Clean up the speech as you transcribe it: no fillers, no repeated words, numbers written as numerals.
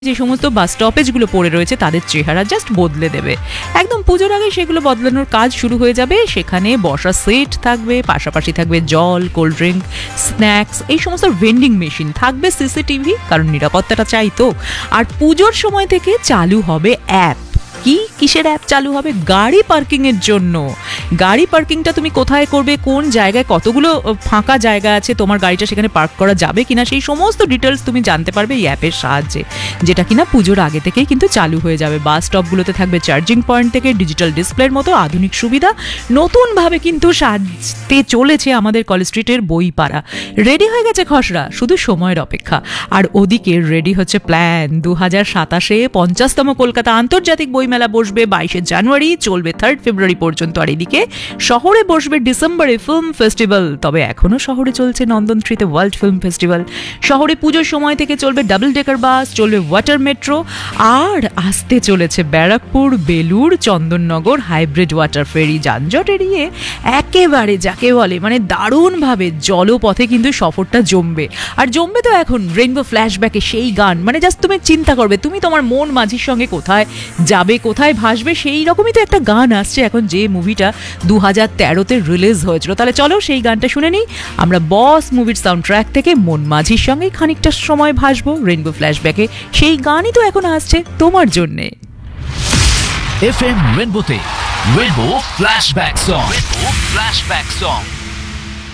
যে সমস্ত বাস স্টপেজগুলো পড়ে রয়েছে তাদের চেহারা জাস্ট বদলে দেবে। একদম পুজোর আগে সেগুলো বদলানোর কাজ শুরু হয়ে যাবে। সেখানে বসার সিট থাকবে, পাশাপাশি থাকবে জল, কোল্ড ড্রিঙ্ক, স্ন্যাক্স, এই সমস্ত ভেন্ডিং মেশিন থাকবে, সিসিটিভি, কারণ নিরাপত্তাটা চাই তো। আর পুজোর সময় থেকে চালু হবে অ্যাপ। কিসের অ্যাপ চালু হবে? গাড়ি পার্কিং এর জন্য। গাড়ি পার্কিংটা তুমি কোথায় করবে, কোন জায়গায় কতগুলো ফাঁকা জায়গা আছে, তোমার গাড়িটা সেখানে পার্ক করা যাবে কিনা, সেই সমস্ত ডিটেলস তুমি জানতে পারবে এই অ্যাপের সাহায্যে, যেটা কিনা পুজোর আগে থেকেই কিন্তু চালু হয়ে যাবে। বাস স্টপগুলোতে থাকবে চার্জিং পয়েন্ট থেকে ডিজিটাল ডিসপ্লের মতো আধুনিক সুবিধা। নতুনভাবে কিন্তু সাজতে চলেছে আমাদের কলেজ স্ট্রিটের বইপাড়া। রেডি হয়ে গেছে খসড়া, শুধু সময়ের অপেক্ষা। আর ওদিকে রেডি হচ্ছে প্ল্যান। 2027-এ 50তম কলকাতা আন্তর্জাতিক বইমেলা বসবে 22শে জানুয়ারি, চলবে 3 ফেব্রুয়ারি পর্যন্ত। আর এদিকে শহরে বসবে ডিসেম্বরে ফিল্ম ফেস্টিভ্যাল। তবে এখনো শহরে চলছে নন্দন 3-তে ওয়ার্ল্ড ফিল্ম ফেস্টিভ্যাল। শহরে পুজোর সময় থেকে চলবে ডাবল ডেকার বাস, চলবে ওয়াটার মেট্রো, আর আসতে চলেছে ব্যারাকপুর, বেলুড়, চন্দননগর হাইব্রিড ওয়াটার ফেরি। যানজট এড়িয়ে একেবারে যাকে বলে মানে দারুণভাবে জলপথে কিন্তু সফরটা জমবে। আর জমবে তো এখন রেইনবো ফ্ল্যাশব্যাকে সেই গান, মানে জাস্ট তুমি চিন্তা করবে তুমি তোমার মন মাঝির সঙ্গে কোথায় যাবে, কোথায় ভাসবে, সেই রকমই তো একটা গান আসছে এখন, যে মুভিটা 2013-তে রিলিজ হয়েছিল। তাহলে চলো সেই গানটা শুনে নিই। আমরা বস মুভির সাউন্ড ট্র্যাক থেকে মন মাঝির সঙ্গে খানিকটা সময় ভাসবো রেইনবো ফ্ল্যাশব্যাকে। সেই গানই তো এখন আসছে তোমার জন্যে। FM রেইনবোতে rainbow flashback song.